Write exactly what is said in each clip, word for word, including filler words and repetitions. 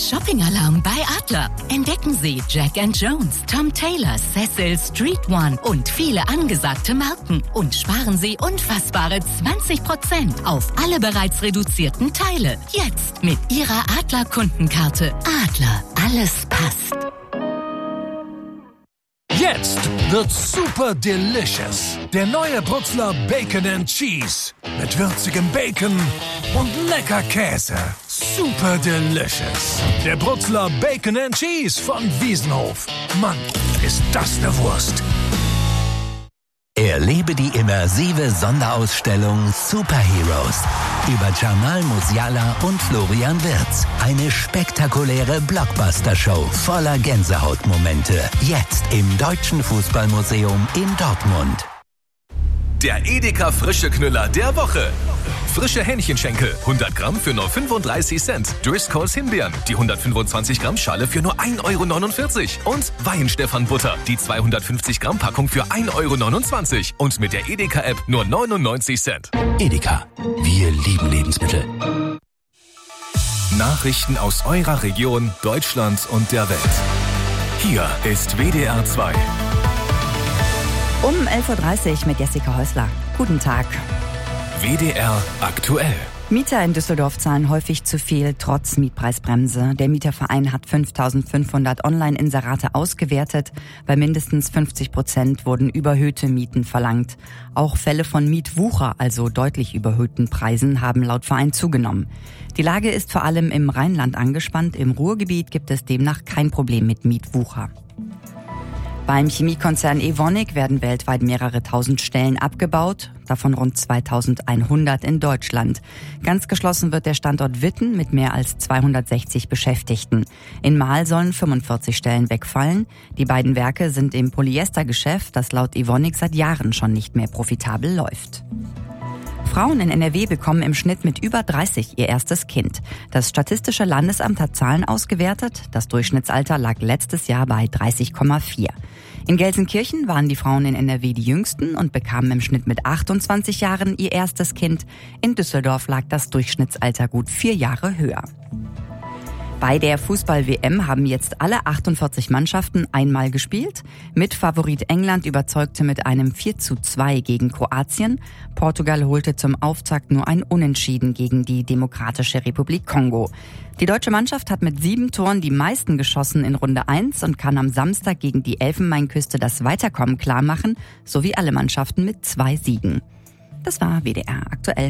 Shopping-Alarm bei Adler. Entdecken Sie Jack and Jones, Tom Taylor, Cecil, Street One und viele angesagte Marken. Und sparen Sie unfassbare zwanzig Prozent auf alle bereits reduzierten Teile. Jetzt mit Ihrer Adler-Kundenkarte. Adler, alles passt. Jetzt wird's super delicious. Der neue Brutzler Bacon and Cheese. Mit würzigem Bacon und lecker Käse. Super delicious. Der Brutzler Bacon and Cheese von Wiesenhof. Mann, ist das eine Wurst. Erlebe die immersive Sonderausstellung Superheroes über Jamal Musiala und Florian Wirtz. Eine spektakuläre Blockbuster-Show voller Gänsehautmomente. Jetzt im Deutschen Fußballmuseum in Dortmund. Der Edeka Frische Knüller der Woche. Frische Hähnchenschenkel, hundert Gramm für nur fünfunddreißig Cent. Driscolls Himbeeren, die hundertfünfundzwanzig Gramm Schale für nur ein Euro neunundvierzig. Und Weihenstephan Butter, die zweihundertfünfzig Gramm Packung für ein Euro neunundzwanzig. Und mit der Edeka-App nur neunundneunzig Cent. Edeka, wir lieben Lebensmittel. Nachrichten aus eurer Region, Deutschland und der Welt. Hier ist W D R zwei. Um elf Uhr dreißig mit Jessica Häusler. Guten Tag. W D R aktuell. Mieter in Düsseldorf zahlen häufig zu viel, trotz Mietpreisbremse. Der Mieterverein hat fünftausendfünfhundert Online-Inserate ausgewertet. Bei mindestens fünfzig Prozent wurden überhöhte Mieten verlangt. Auch Fälle von Mietwucher, also deutlich überhöhten Preisen, haben laut Verein zugenommen. Die Lage ist vor allem im Rheinland angespannt. Im Ruhrgebiet gibt es demnach kein Problem mit Mietwucher. Beim Chemiekonzern Evonik werden weltweit mehrere tausend Stellen abgebaut, davon rund zweitausendeinhundert in Deutschland. Ganz geschlossen wird der Standort Witten mit mehr als zweihundertsechzig Beschäftigten. In Marl sollen fünfundvierzig Stellen wegfallen. Die beiden Werke sind im Polyestergeschäft, das laut Evonik seit Jahren schon nicht mehr profitabel läuft. Frauen in N R W bekommen im Schnitt mit über dreißig ihr erstes Kind. Das Statistische Landesamt hat Zahlen ausgewertet. Das Durchschnittsalter lag letztes Jahr bei dreißig Komma vier. In Gelsenkirchen waren die Frauen in N R W die jüngsten und bekamen im Schnitt mit achtundzwanzig Jahren ihr erstes Kind. In Düsseldorf lag das Durchschnittsalter gut vier Jahre höher. Bei der Fußball-W M haben jetzt alle achtundvierzig Mannschaften einmal gespielt. Mitfavorit England überzeugte mit einem vier zu zwei gegen Kroatien. Portugal holte zum Auftakt nur ein Unentschieden gegen die Demokratische Republik Kongo. Die deutsche Mannschaft hat mit sieben Toren die meisten geschossen in Runde eins und kann am Samstag gegen die Elfenbeinküste das Weiterkommen klarmachen, sowie alle Mannschaften mit zwei Siegen. Das war W D R aktuell.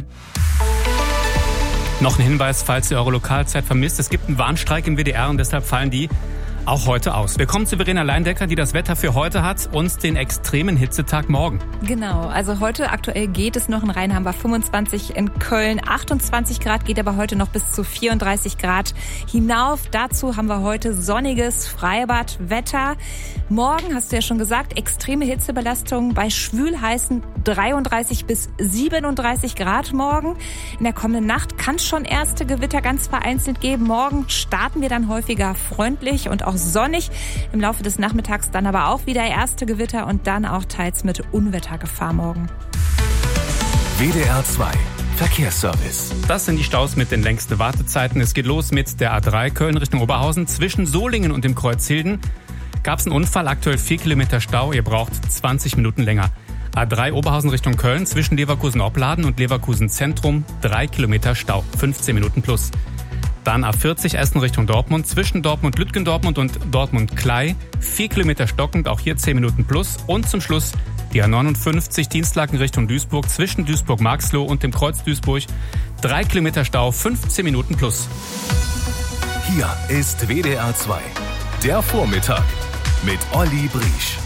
Noch ein Hinweis, falls ihr eure Lokalzeit vermisst. Es gibt einen Warnstreik im W D R und deshalb fallen die auch heute aus. Wir kommen zu Verena Leindecker, die das Wetter für heute hat und den extremen Hitzetag morgen. Genau, also heute aktuell geht es noch. In Rhein haben wir fünfundzwanzig, in Köln achtundzwanzig Grad, geht aber heute noch bis zu vierunddreißig Grad hinauf. Dazu haben wir heute sonniges Freibadwetter. Morgen, hast du ja schon gesagt, extreme Hitzebelastung bei schwülheißen dreiunddreißig bis siebenunddreißig Grad morgen. In der kommenden Nacht kann es schon erste Gewitter ganz vereinzelt geben. Morgen starten wir dann häufiger freundlich und auch sonnig. Im Laufe des Nachmittags dann aber auch wieder erste Gewitter und dann auch teils mit Unwettergefahr morgen. W D R zwei Verkehrsservice. Das sind die Staus mit den längsten Wartezeiten. Es geht los mit der A drei Köln Richtung Oberhausen. Zwischen Solingen und dem Kreuz Hilden gab es einen Unfall. Aktuell vier Kilometer Stau. Ihr braucht zwanzig Minuten länger. A drei Oberhausen Richtung Köln. Zwischen Leverkusen-Opladen und Leverkusen-Zentrum drei Kilometer Stau. fünfzehn Minuten plus. Dann A vierzig Essen Richtung Dortmund, zwischen Dortmund-Lütgendortmund und Dortmund-Klei, vier Kilometer stockend, auch hier zehn Minuten plus. Und zum Schluss die A neunundfünfzig Dienstlaken Richtung Duisburg, zwischen Duisburg-Marxloh und dem Kreuz Duisburg, drei Kilometer Stau, fünfzehn Minuten plus. Hier ist W D R zwei, der Vormittag mit Olli Briesch.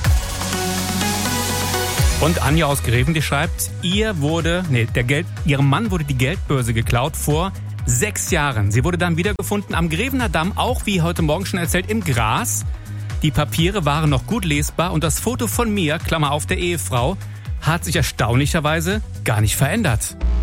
Und Anja aus Greven, die schreibt, ihr wurde, nee, der Geld, ihrem Mann wurde die Geldbörse geklaut vor sechs Jahren. Sie wurde dann wiedergefunden am Grevener Damm, auch wie heute Morgen schon erzählt, im Gras. Die Papiere waren noch gut lesbar und das Foto von mir, Klammer auf der Ehefrau, hat sich erstaunlicherweise gar nicht verändert.